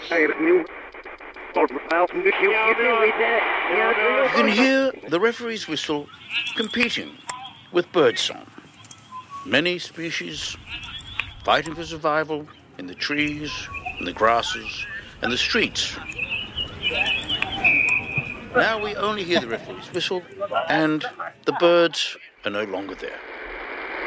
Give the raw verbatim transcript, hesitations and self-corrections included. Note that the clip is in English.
You can hear the referee's whistle competing with birdsong. Many species fighting for survival in the trees, in the grasses, and the streets. Now we only hear the referee's whistle, and the birds are no longer there.